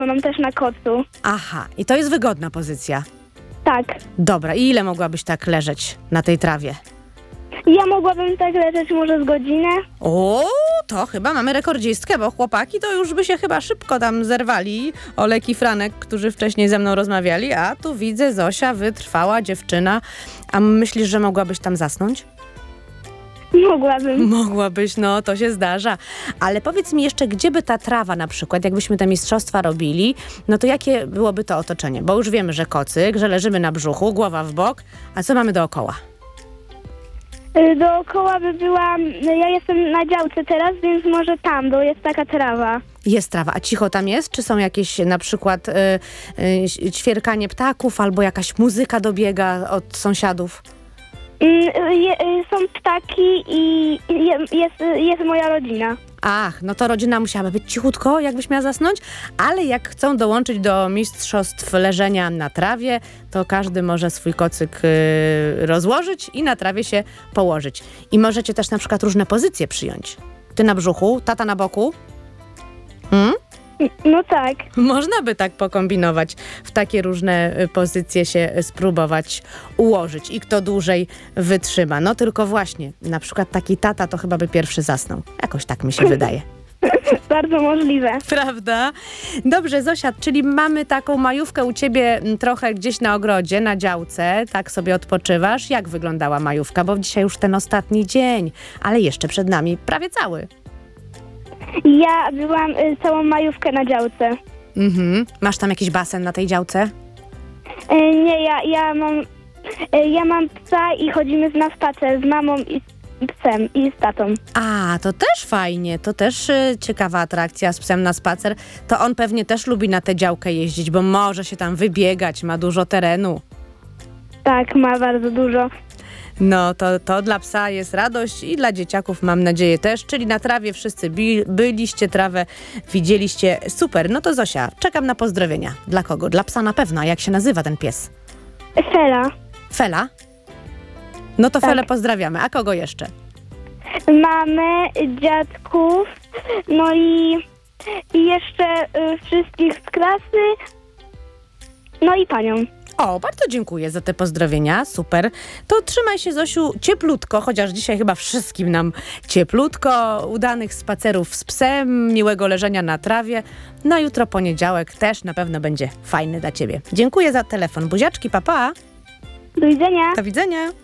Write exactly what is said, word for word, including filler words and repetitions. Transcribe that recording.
mam też na kocu. Aha, i to jest wygodna pozycja. Tak. Dobra, i ile mogłabyś tak leżeć na tej trawie? Ja mogłabym tak leżeć może z godzinę. O, to chyba mamy rekordzistkę, bo chłopaki to już by się chyba szybko tam zerwali. Olek i Franek, którzy wcześniej ze mną rozmawiali, a tu widzę Zosia, wytrwała dziewczyna. A myślisz, że mogłabyś tam zasnąć? Mogłabym. Mogłabyś, no to się zdarza. Ale powiedz mi jeszcze, gdzie by ta trawa na przykład, jakbyśmy te mistrzostwa robili, no to jakie byłoby to otoczenie? Bo już wiemy, że kocyk, że leżymy na brzuchu, głowa w bok, a co mamy dookoła? Y, Dookoła by była... Ja jestem na działce teraz, więc może tam, bo jest taka trawa. Jest trawa, a cicho tam jest? Czy są jakieś na przykład y, y, ćwierkanie ptaków albo jakaś muzyka dobiega od sąsiadów? Y, je, y, Są ptaki i je, jest, jest moja rodzina. Ach, no to rodzina musiałaby być cichutko, jakbyś miała zasnąć, ale jak chcą dołączyć do mistrzostw leżenia na trawie, to każdy może swój kocyk y, rozłożyć i na trawie się położyć. I możecie też na przykład różne pozycje przyjąć. Ty na brzuchu, tata na boku. Hmm? No tak. Można by tak pokombinować, w takie różne y, pozycje się y, spróbować ułożyć i kto dłużej wytrzyma. No tylko właśnie, na przykład taki tata to chyba by pierwszy zasnął. Jakoś tak mi się wydaje. Bardzo możliwe. Prawda? Dobrze, Zosia, czyli mamy taką majówkę u ciebie m, trochę gdzieś na ogrodzie, na działce, tak sobie odpoczywasz. Jak wyglądała majówka? Bo dzisiaj już ten ostatni dzień, ale jeszcze przed nami prawie cały. Ja byłam y, całą majówkę na działce. Mhm. Masz tam jakiś basen na tej działce? Y, Nie, ja, ja mam... y, Ja mam psa i chodzimy na spacer z mamą i z psem i z tatą. A, to też fajnie, to też y, ciekawa atrakcja z psem na spacer. To on pewnie też lubi na tę działkę jeździć, bo może się tam wybiegać, ma dużo terenu. Tak, ma bardzo dużo. No, to, to dla psa jest radość i dla dzieciaków mam nadzieję też, czyli na trawie wszyscy bi- byliście, trawę widzieliście, super. No to Zosia, czekam na pozdrowienia. Dla kogo? Dla psa na pewno, a jak się nazywa ten pies? Fela. Fela? No to Tak. Felę pozdrawiamy, a kogo jeszcze? Mamy, dziadków, no i, i jeszcze y, wszystkich z klasy, no i panią. O, bardzo dziękuję za te pozdrowienia, super. To trzymaj się, Zosiu, cieplutko, chociaż dzisiaj chyba wszystkim nam cieplutko, udanych spacerów z psem, miłego leżenia na trawie. No jutro poniedziałek też na pewno będzie fajny dla ciebie. Dziękuję za telefon. Buziaczki, papa. Do widzenia. Do widzenia.